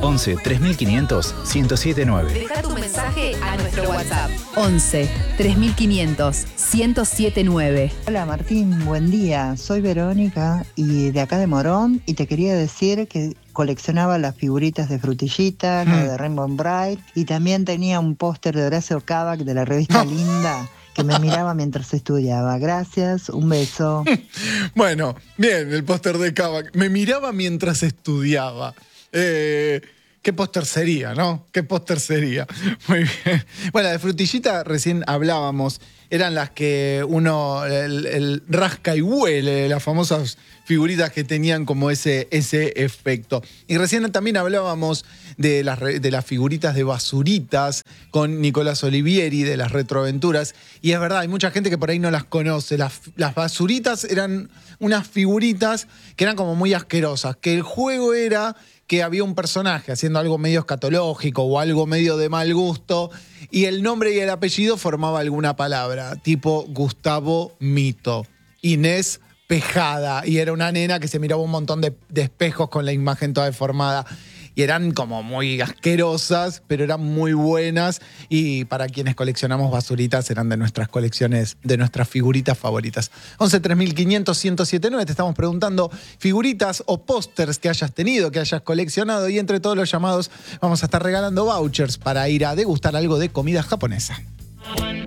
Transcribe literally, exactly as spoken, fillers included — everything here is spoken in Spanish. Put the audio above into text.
once tres mil quinientos ciento siete nueve. Deja tu mensaje a nuestro WhatsApp. once tres mil quinientos ciento siete nueve. Hola Martín, buen día. Soy Verónica y de acá de Morón y te quería decir que coleccionaba las figuritas de Frutillita, mm. la de Rainbow Bright y también tenía un póster de Horacio Cavac de la revista Linda que me miraba mientras estudiaba. Gracias, un beso. Bueno, bien, el póster de Cavac. Me miraba mientras estudiaba. Eh, ¿Qué póster sería, no? ¿Qué póster sería? Muy bien. Bueno, de Frutillita recién hablábamos. Eran las que uno el, el rasca y huele, las famosas figuritas que tenían como ese, ese efecto. Y recién también hablábamos de las, de las figuritas de Basuritas con Nicolás Olivieri, de las Retroaventuras. Y es verdad, hay mucha gente que por ahí no las conoce. Las, las Basuritas eran unas figuritas que eran como muy asquerosas, que el juego era que había un personaje haciendo algo medio escatológico o algo medio de mal gusto y el nombre y el apellido formaba alguna palabra, tipo Gustavo Mito, Inés Pejada, y era una nena que se miraba un montón de, de espejos con la imagen toda deformada. Y eran como muy asquerosas, pero eran muy buenas. Y para quienes coleccionamos basuritas, eran de nuestras colecciones, de nuestras figuritas favoritas. once tres mil quinientos ciento siete nueve, te estamos preguntando figuritas o pósters que hayas tenido, que hayas coleccionado. Y entre todos los llamados vamos a estar regalando vouchers para ir a degustar algo de comida japonesa.